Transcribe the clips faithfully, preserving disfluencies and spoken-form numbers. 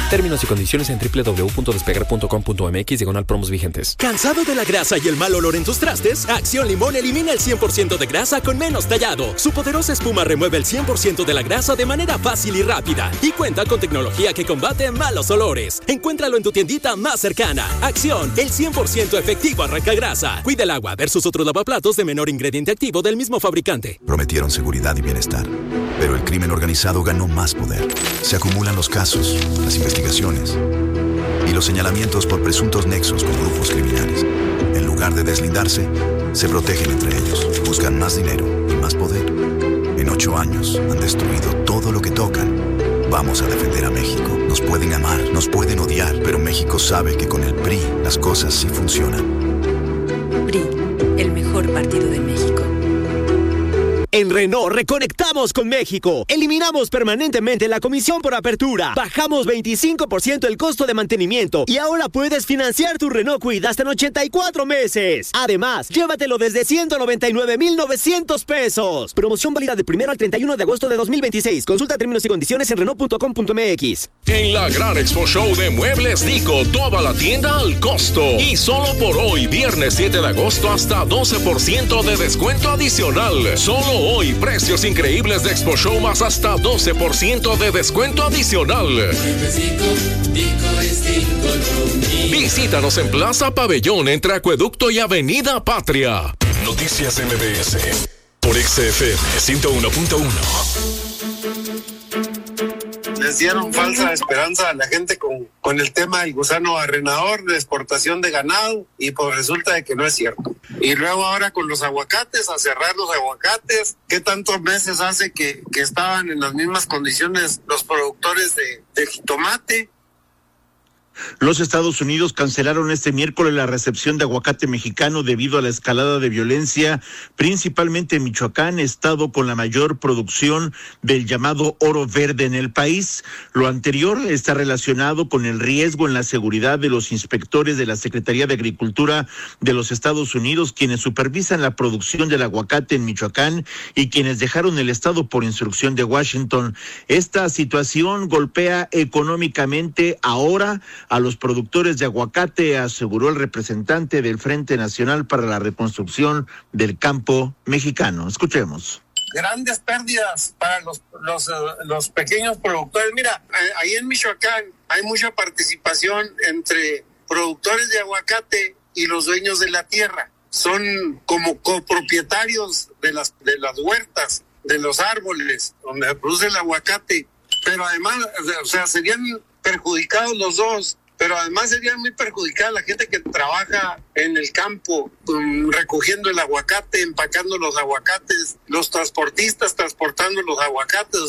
Términos y condiciones en doble u doble u doble u punto despegar punto com punto m x diagonal promos vigentes. ¿Cansado de la grasa y el mal olor en tus trastes? Acción Limón elimina el cien por ciento de grasa con menos tallado. Su poderosa espuma remueve el cien por ciento de la grasa de manera fácil y rápida. Y cuenta con tecnología que combate malos olores. Encuéntralo en tu tiendita más cercana. Acción, el cien por ciento efectivo arranca grasa. Cuida el agua versus otros lavaplatos de menor ingrediente activo del mismo fabricante. Prometieron seguridad y bienestar, pero el crimen organizado ganó más poder. Se acumulan los casos, las investigaciones y los señalamientos por presuntos nexos con grupos criminales. En lugar de deslindarse, se protegen entre ellos, buscan más dinero y más poder. En ocho años han destruido todo lo que tocan. Vamos a defender a México. Nos pueden amar, nos pueden odiar, pero México sabe que con el P R I las cosas sí funcionan. P R I, el mejor partido de México. En Renault reconectamos con México. Eliminamos permanentemente la comisión por apertura. Bajamos veinticinco por ciento el costo de mantenimiento. Y ahora puedes financiar tu Renault Kwid hasta en ochenta y cuatro meses. Además, llévatelo desde ciento noventa y nueve mil novecientos pesos. Promoción válida del primero al treinta y uno de agosto de dos mil veintiséis. Consulta términos y condiciones en renault punto com punto m x. En la Gran Expo Show de Muebles Dico, toda la tienda al costo. Y solo por hoy, viernes siete de agosto, hasta doce por ciento de descuento adicional. Solo hoy, precios increíbles de Expo Show más hasta doce por ciento de descuento adicional. Visítanos en Plaza Pabellón entre Acueducto y Avenida Patria. Noticias M B S por X F M ciento uno punto uno. Les dieron falsa esperanza a la gente con, con el tema del gusano arrenador de exportación de ganado y pues resulta de que no es cierto. Y luego ahora con los aguacates, a cerrar los aguacates, ¿qué tantos meses hace que, que estaban en las mismas condiciones los productores de, de jitomate? Los Estados Unidos cancelaron este miércoles la recepción de aguacate mexicano debido a la escalada de violencia, principalmente en Michoacán, estado con la mayor producción del llamado oro verde en el país. Lo anterior está relacionado con el riesgo en la seguridad de los inspectores de la Secretaría de Agricultura de los Estados Unidos, quienes supervisan la producción del aguacate en Michoacán y quienes dejaron el estado por instrucción de Washington. Esta situación golpea económicamente ahora a los productores de aguacate, aseguró el representante del Frente Nacional para la Reconstrucción del Campo Mexicano. Escuchemos. Grandes pérdidas para los, los, los pequeños productores. Mira, ahí en Michoacán hay mucha participación entre productores de aguacate y los dueños de la tierra. Son como copropietarios de las, de las huertas, de los árboles donde se produce el aguacate. Pero además, o sea, serían perjudicados los dos, pero además sería muy perjudicada la gente que trabaja en el campo, um, recogiendo el aguacate, empacando los aguacates, los transportistas transportando los aguacates.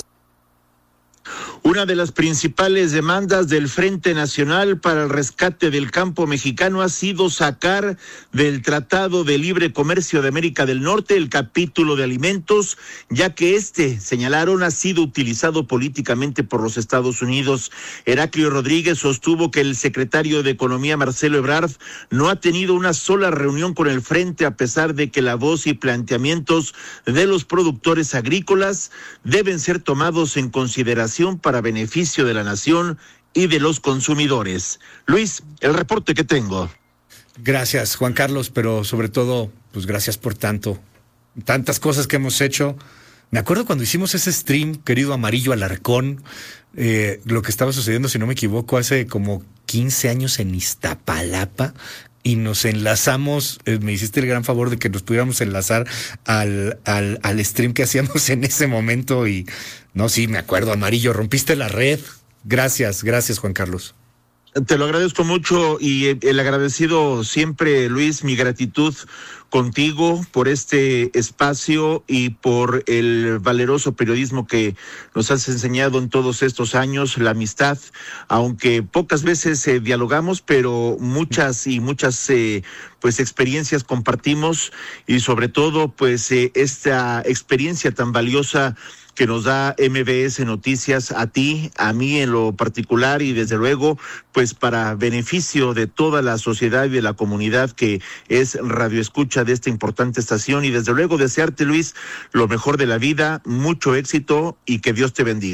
Una de las principales demandas del Frente Nacional para el Rescate del Campo Mexicano ha sido sacar del Tratado de Libre Comercio de América del Norte el capítulo de alimentos, ya que este, señalaron, ha sido utilizado políticamente por los Estados Unidos. Heraclio Rodríguez sostuvo que el secretario de Economía, Marcelo Ebrard, no ha tenido una sola reunión con el Frente, a pesar de que la voz y planteamientos de los productores agrícolas deben ser tomados en consideración para beneficio de la nación y de los consumidores. Luis, el reporte que tengo. Gracias, Juan Carlos, pero sobre todo, pues gracias por tanto, tantas cosas que hemos hecho. Me acuerdo cuando hicimos ese stream, querido Amarillo Alarcón, eh, lo que estaba sucediendo, si no me equivoco, hace como quince años en Iztapalapa, y nos enlazamos, eh, me hiciste el gran favor de que nos pudiéramos enlazar al, al, al stream que hacíamos en ese momento y, no, sí, me acuerdo, Amarillo, rompiste la red. Gracias, gracias, Juan Carlos. Te lo agradezco mucho y el agradecido siempre, Luis, mi gratitud contigo por este espacio y por el valeroso periodismo que nos has enseñado en todos estos años, la amistad, aunque pocas veces eh, dialogamos, pero muchas y muchas eh, pues experiencias compartimos y sobre todo pues eh, esta experiencia tan valiosa que nos da M B S Noticias a ti, a mí en lo particular y desde luego pues para beneficio de toda la sociedad y de la comunidad que es radioescucha de esta importante estación y desde luego desearte, Luis, lo mejor de la vida, mucho éxito y que Dios te bendiga.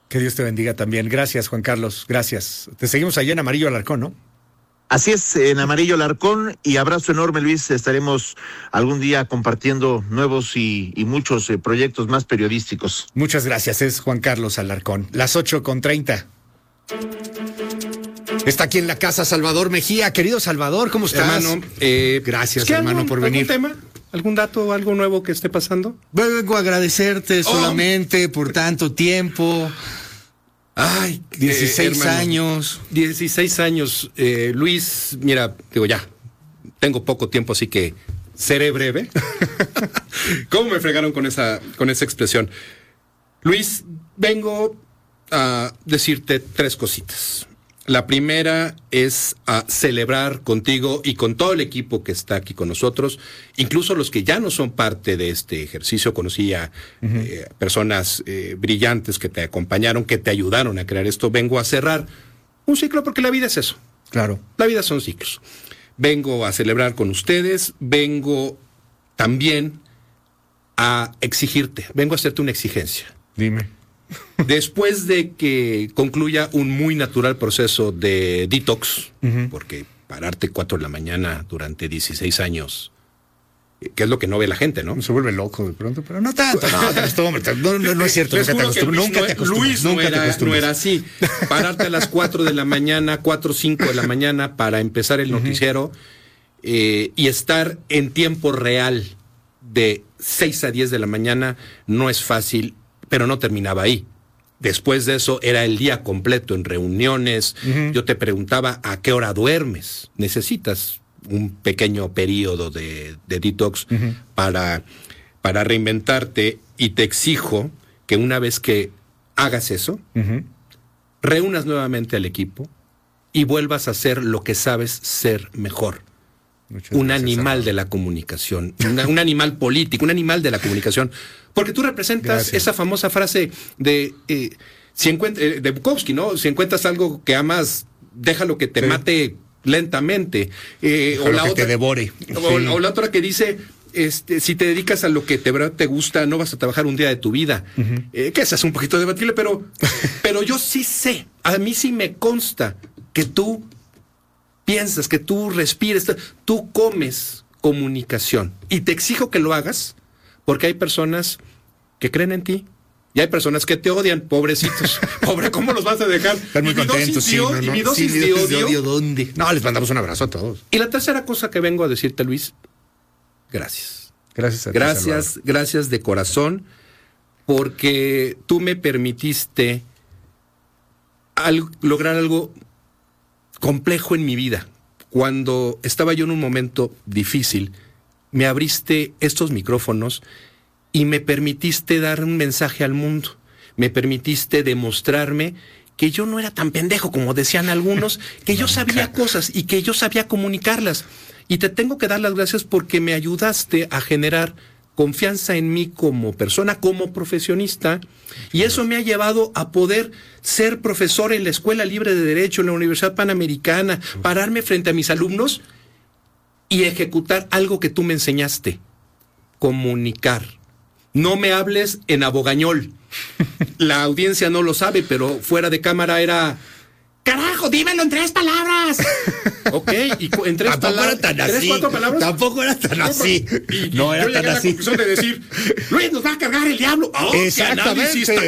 Que Dios te bendiga también. Gracias, Juan Carlos. Gracias. Te seguimos allá en Amarillo Alarcón, ¿no? Así es, en Amarillo Alarcón, y abrazo enorme, Luis. Estaremos algún día compartiendo nuevos y, y muchos eh, proyectos más periodísticos. Muchas gracias, es Juan Carlos Alarcón. Las ocho con treinta. Está aquí en la casa Salvador Mejía. Querido Salvador, ¿cómo estás? Hermano, eh, gracias, hermano, algún, por venir. ¿Algún tema? ¿Algún dato, algo nuevo que esté pasando? Vengo a agradecerte oh. solamente por tanto tiempo. Ay, dieciséis eh, hermano, años. dieciséis años. Eh, Luis, mira, digo ya, tengo poco tiempo, así que seré breve. ¿Cómo me fregaron con esa, con esa expresión? Luis, vengo a decirte tres cositas. La primera es a celebrar contigo y con todo el equipo que está aquí con nosotros, incluso los que ya no son parte de este ejercicio. Conocí a uh-huh. eh, personas eh, brillantes que te acompañaron, que te ayudaron a crear esto. Vengo a cerrar un ciclo porque la vida es eso. Claro. La vida son ciclos. Vengo a celebrar con ustedes, vengo también a exigirte, vengo a hacerte una exigencia. Dime. Después de que concluya un muy natural proceso de detox, uh-huh. porque pararte cuatro de la mañana durante dieciséis años, que es lo que no ve la gente, ¿no? Se vuelve loco de pronto, pero no tanto. No, te no, no, no es cierto. Nunca te acostumbras. Nunca te acostumbras. Luis no, era, no era así. Pararte a las cuatro de la mañana, cuatro o cinco de la mañana para empezar el noticiero uh-huh. eh, y estar en tiempo real de seis a diez de la mañana no es fácil, pero no terminaba ahí. Después de eso era el día completo en reuniones. Uh-huh. Yo te preguntaba a qué hora duermes. Necesitas un pequeño periodo de, de detox uh-huh. para, para reinventarte, y te exijo que una vez que hagas eso, uh-huh. reúnas nuevamente al equipo y vuelvas a hacer lo que sabes ser mejor. Muchas un gracias, animal amor. de la comunicación, una, un animal político, un animal de la comunicación, porque tú representas gracias. esa famosa frase de eh, si encuent- eh, de Bukowski, ¿no? Si encuentras algo que amas, déjalo que te sí. mate lentamente, eh, o la que otra te devore, o, sí. o la otra que dice este, si te dedicas a lo que te, te gusta, no vas a trabajar un día de tu vida, uh-huh. eh, que esa es un poquito debatible, pero pero yo sí sé, a mí sí me consta que tú piensas, que tú respires, tú comes comunicación, y te exijo que lo hagas porque hay personas que creen en ti y hay personas que te odian, pobrecitos. Pobre, ¿cómo los vas a dejar? Están muy contentos, sí, no, no. ¿Y mi dosis sí, de odio? de odio dónde? No, les mandamos un abrazo a todos. Y la tercera cosa que vengo a decirte, Luis, gracias. Gracias a ti, Gracias, Salvador. gracias de corazón, porque tú me permitiste al, lograr algo complejo en mi vida. Cuando estaba yo en un momento difícil, me abriste estos micrófonos y me permitiste dar un mensaje al mundo. Me permitiste demostrarme que yo no era tan pendejo como decían algunos, que yo sabía cosas y que yo sabía comunicarlas. Y te tengo que dar las gracias porque me ayudaste a generar confianza en mí como persona, como profesionista, y eso me ha llevado a poder ser profesor en la Escuela Libre de Derecho, en la Universidad Panamericana, pararme frente a mis alumnos y ejecutar algo que tú me enseñaste: comunicar. No me hables en abogañol. La audiencia no lo sabe, pero fuera de cámara era: ¡carajo, dímelo en tres palabras! Ok, y cu- en tres Tampoco palabras. era tan ¿Tres, así. cuatro palabras? Tampoco era tan No, así. Y, y No era yo tan llegué a la así. conclusión de decir: Luis, nos va a cargar el diablo. ¡Oh, qué Exactamente. análisis tan